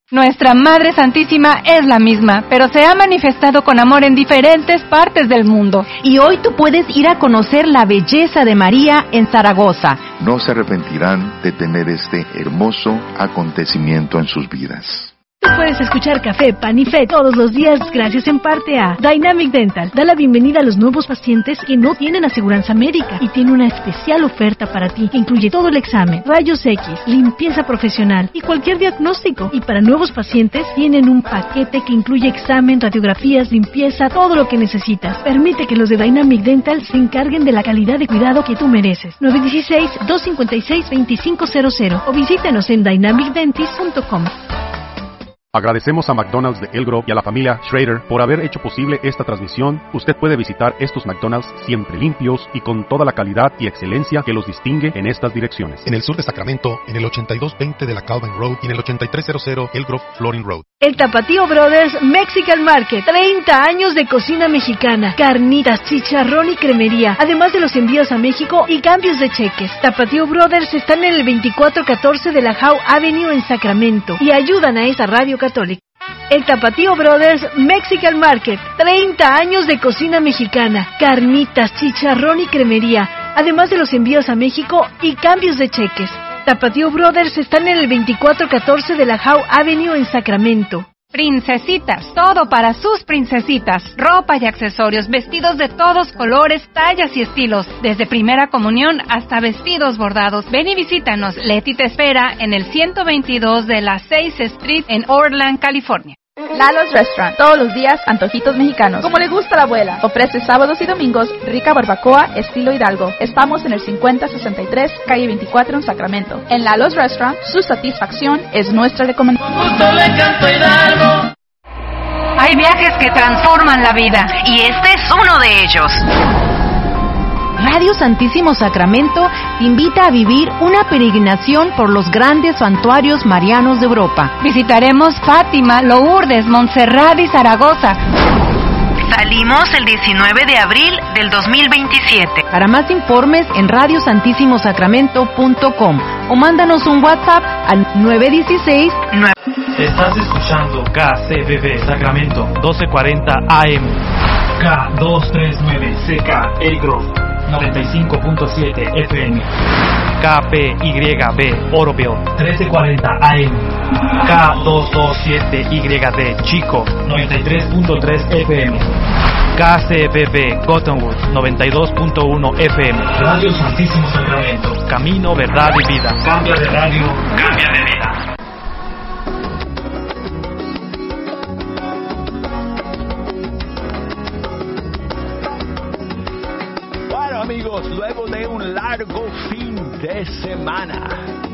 Nuestra Madre Santísima es la misma, pero se ha manifestado con amor en diferentes partes del mundo. Y hoy tú puedes ir a conocer la belleza de María en Zaragoza. No se arrepentirán de tener este hermoso acontecimiento en sus vidas. Tú puedes escuchar Café, Pan y Fe todos los días gracias en parte a Dynamic Dental. Da la bienvenida a los nuevos pacientes que no tienen aseguranza médica y tiene una especial oferta para ti que incluye todo el examen, rayos X, limpieza profesional y cualquier diagnóstico. Y para nuevos pacientes tienen un paquete que incluye examen, radiografías, limpieza, todo lo que necesitas. Permite que los de Dynamic Dental se encarguen de la calidad de cuidado que tú mereces. 916-256-2500 o visítanos en dynamicdentist.com. Agradecemos a McDonald's de El Grove y a la familia Schrader por haber hecho posible esta transmisión. Usted puede visitar estos McDonald's siempre limpios y con toda la calidad y excelencia que los distingue en estas direcciones. En el sur de Sacramento, en el 8220 de la Calvin Road y en el 8300 El Grove Flooring Road. El Tapatío Brothers Mexican Market, 30 años de cocina mexicana, carnitas, chicharrón y cremería, además de los envíos a México y cambios de cheques. Tapatío Brothers están en el 2414 de la Howe Avenue en Sacramento y ayudan a esa radio católica. El Tapatío Brothers Mexican Market, 30 años de cocina mexicana, carnitas, chicharrón y cremería, además de los envíos a México y cambios de cheques. Tapatío Brothers están en el 2414 de la Howe Avenue en Sacramento. Princesitas, todo para sus princesitas. Ropa y accesorios, vestidos de todos colores, tallas y estilos. Desde primera comunión hasta vestidos bordados. Ven y visítanos. Leti te espera en el 122 de la 6th Street en Orland, California. Lalo's Restaurant, todos los días antojitos mexicanos, como le gusta a la abuela. Ofrece sábados y domingos rica barbacoa estilo Hidalgo. Estamos en el 5063, calle 24 en Sacramento. En Lalo's Restaurant, su satisfacción es nuestra recomendación. Hay viajes que transforman la vida y este es uno de ellos. Radio Santísimo Sacramento te invita a vivir una peregrinación por los grandes santuarios marianos de Europa. Visitaremos Fátima, Lourdes, Montserrat y Zaragoza. Salimos el 19 de abril del 2027. Para más informes en radiosantissimosacramento.com o mándanos un WhatsApp al 916. Estás escuchando KCBB Sacramento 1240 AM, K239CK El Grove 95.7 FM, KPYB Oroville 1340 AM, K227YD Chico 93.3 FM, KCBB Cottonwood 92.1 FM. Radio Santísimo Sacramento, camino, verdad y vida. Cambia de radio, cambia de vida. Amigos, luego de un largo fin de semana,